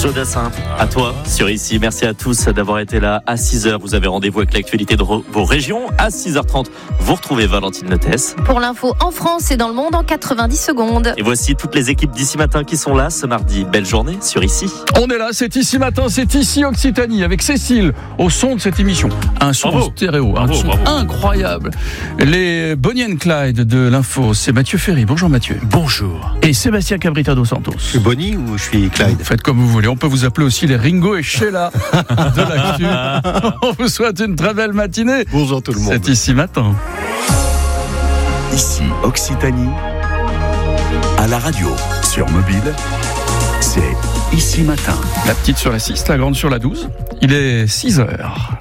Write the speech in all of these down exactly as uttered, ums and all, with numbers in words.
Jodassin, à toi sur Ici. Merci à tous d'avoir été là. À six heures, vous avez rendez-vous avec l'actualité de vos régions. À six heures trente, vous retrouvez Valentine Notès. Pour l'info en France et dans le monde en quatre-vingt-dix secondes. Et voici toutes les équipes d'Ici Matin qui sont là ce mardi. Belle journée sur Ici. On est là, c'est Ici Matin, c'est Ici Occitanie avec Cécile au son de cette émission. Un son bravo. stéréo, un bravo, son bravo. incroyable. Les Bonnie and Clyde de l'info, c'est Mathieu Ferry. Bonjour Mathieu. Bonjour. Et Sébastien Cabrita dos Santos. Je suis Bonnie ou je suis Clyde? Faites comme vous voulez. On peut vous appeler aussi les Ringo et Sheila de l'actu. On vous souhaite une très belle matinée. Bonjour tout le monde. C'est Ici Matin. Ici Occitanie, à la radio, sur mobile, c'est Ici Matin. La petite sur la six, la grande sur la douze. Il est six heures.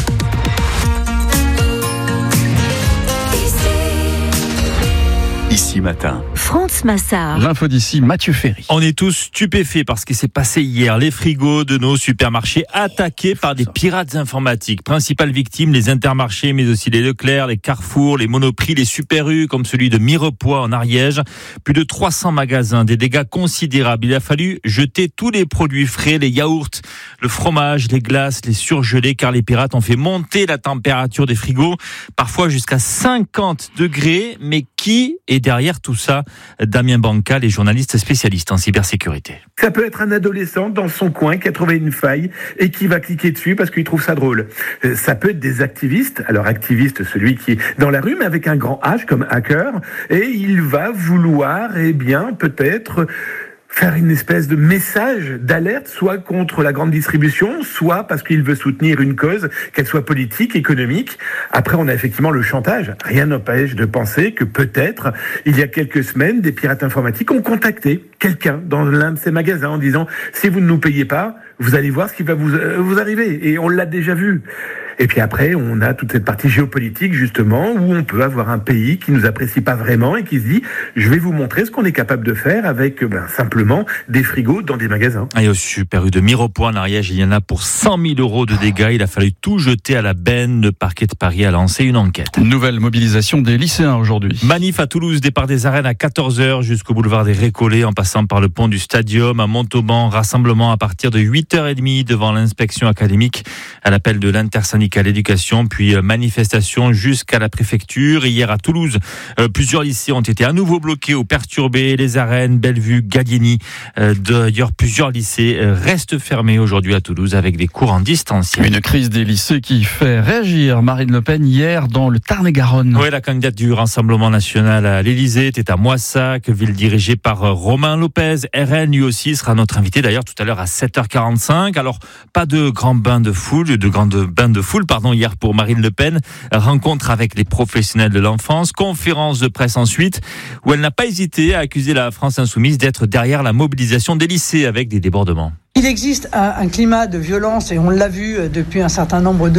Ici Matin. France Massard. L'info d'ici, Mathieu Ferry. On est tous stupéfaits par ce qui s'est passé hier. Les frigos de nos supermarchés attaqués par des pirates informatiques. Principales victimes, les Intermarchés, mais aussi les Leclerc, les Carrefour, les Monoprix, les Super U, comme celui de Mirepoix en Ariège. Plus de trois cents magasins, des dégâts considérables. Il a fallu jeter tous les produits frais, les yaourts, le fromage, les glaces, les surgelés, car les pirates ont fait monter la température des frigos, parfois jusqu'à cinquante degrés. Mais qui est derrière tout ça? Damien Bancal est journaliste spécialiste en cybersécurité. Ça peut être un adolescent dans son coin qui a trouvé une faille et qui va cliquer dessus parce qu'il trouve ça drôle. Ça peut être des activistes. Alors activiste, celui qui est dans la rue, mais avec un grand H comme hacker. Et il va vouloir, eh bien, peut-être faire une espèce de message d'alerte, soit contre la grande distribution, soit parce qu'il veut soutenir une cause, qu'elle soit politique, économique. Après, on a effectivement le chantage. Rien n'empêche de penser que peut-être, il y a quelques semaines, des pirates informatiques ont contacté quelqu'un dans l'un de ces magasins en disant « Si vous ne nous payez pas, vous allez voir ce qui va vous, euh, vous arriver. » Et on l'a déjà vu. Et puis après, on a toute cette partie géopolitique, justement, où on peut avoir un pays qui nous apprécie pas vraiment et qui se dit « Je vais vous montrer ce qu'on est capable de faire avec ben, simplement des frigos dans des magasins. » Et au Super U de Mirepoix en Ariège, il y en a pour cent mille euros de dégâts. Il a fallu tout jeter à la benne. Le parquet de Paris a lancé une enquête. Nouvelle mobilisation des lycéens aujourd'hui. Manif à Toulouse, départ des arènes à quatorze heures jusqu'au boulevard des Récollets, en passant par le pont du Stadium à Montauban. Rassemblement à partir de huit heures trente devant l'inspection académique à l'appel de l'intersyndicale éducation, puis manifestation jusqu'à la préfecture. Hier à Toulouse, euh, plusieurs lycées ont été à nouveau bloqués ou perturbés. Les arènes, Bellevue, Gallieni. Euh, d'ailleurs, plusieurs lycées euh, restent fermés aujourd'hui à Toulouse avec des cours en distanciel. Une crise des lycées qui fait réagir Marine Le Pen hier dans le Tarn-et-Garonne. Oui, la candidate du Rassemblement national à l'Élysée était à Moissac, ville dirigée par Romain Lopez. R N, lui aussi, sera notre invité d'ailleurs tout à l'heure à sept heures quarante-cinq. Alors, pas de grand bain de foule, de grand bain de foule, pardon, hier pour Marine Le Pen. Rencontre avec les professionnels de l'enfance, conférence de presse ensuite, où elle n'a pas hésité à accuser la France insoumise d'être derrière la mobilisation des lycées avec des débordements. Il existe un, un climat de violence et on l'a vu depuis un certain nombre de